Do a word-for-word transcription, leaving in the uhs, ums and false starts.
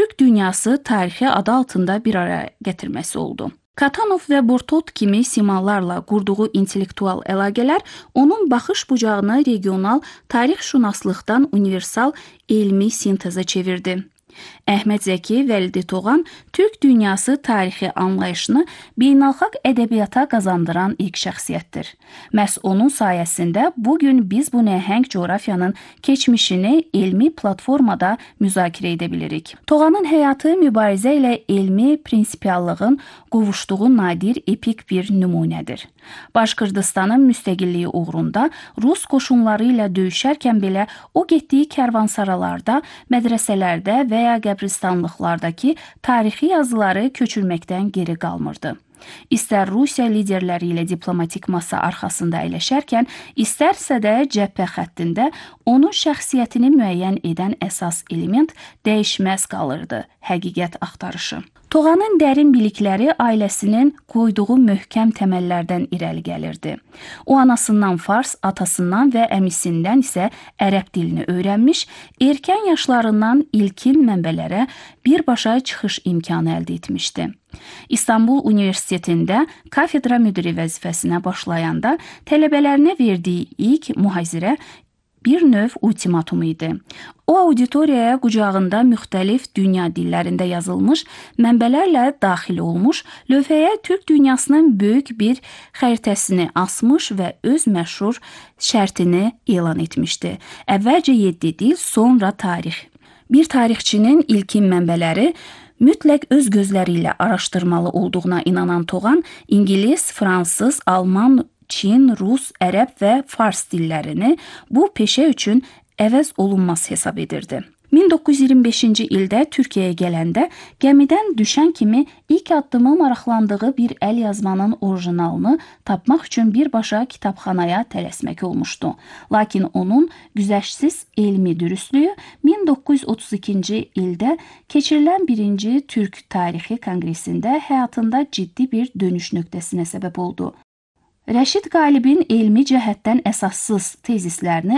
Türk dünyası tarixi adı altında bir araya getirməsi oldu. Katanov və Bortot kimi simalarla qurduğu intellektual əlaqələr onun baxış bucağını regional tarixşünaslıqdan universal elmi sintezə çevirdi. Əhməd Zəki Vəlidi Toğan Türk dünyası tarixi anlayışını beynəlxalq ədəbiyyata qazandıran ilk şəxsiyyətdir. Məhz onun sayəsində bugün biz bu nəhəng coğrafiyanın keçmişini elmi platformada müzakirə edə bilirik. Toğanın həyatı mübarizə ilə elmi prinsipiallığın qovuşduğu nadir epik bir nümunədir. Başqırdistanın müstəqilliyi uğrunda Rus qoşunları ilə döyüşərkən belə o getdiyi kərvansaralarda, mədrəsələrdə və ya qəbristanlıqlardakı tarixi yazıları köçürməkdən geri qalmırdı. İstər Rusiya liderləri ilə diplomatik masa arxasında əyləşərkən, istərsə də cəbhə xəttində onun şəxsiyyətini müəyyən edən əsas element dəyişməz qalırdı: həqiqət axtarışı. Toğanın dərin bilikləri ailəsinin qoyduğu möhkəm təməllərdən irəli gəlirdi. O anasından fars, atasından və əmisindən isə ərəb dilini öyrənmiş, erkən yaşlarından ilkin mənbələrə birbaşa çıxış imkanı əldə etmişdi. İstanbul Universitetində kafedra müdiri vəzifəsinə başlayanda tələbələrinə verdiyi ilk mühazirə bir növ ultimatum idi. O auditoriyaya qucağında müxtəlif dünya dillərində yazılmış mənbələrlə daxil olmuş, lövhəyə Türk dünyasının böyük bir xəritəsini asmış və öz məşhur şərtini elan etmişdi. Əvvəlcə yeddi dil, sonra tarix. Bir tarixçinin ilkin mənbələri mütləq öz gözləri ilə araşdırmalı olduğuna inanan Toğan, İngilis, Fransız, Alman, Çin, Rus, ərəb və fars dillərini bu peşə üçün əvəz olunmaz hesab edirdi. min doqquz yüz iyirmi beşinci ildə Türkiyəyə gələndə gəmidən düşən kimi ilk addımı maraqlandığı bir əl yazmanın orijinalını tapmaq üçün birbaşa kitabxanaya tələsmək olmuşdu. Lakin onun güzəştsiz elmi dürüstlüyü min doqquz yüz otuz ikinci ildə keçirilən birinci Türk Tarixi Konqresində həyatında ciddi bir dönüş nöqtəsinə səbəb oldu. Rəşid Qalibin elmi cəhətdən əsassız tezislərini